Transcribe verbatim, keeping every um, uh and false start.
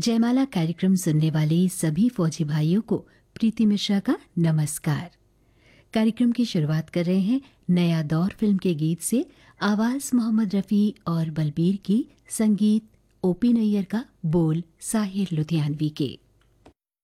जयमाला कार्यक्रम सुनने वाले सभी फौजी भाइयों को प्रीति मिश्रा का नमस्कार। कार्यक्रम की शुरुआत कर रहे हैं नया दौर फिल्म के गीत से। आवाज मोहम्मद रफ़ी और बलबीर की, संगीत ओपी नैयर का, बोल साहिर लुधियानवी के।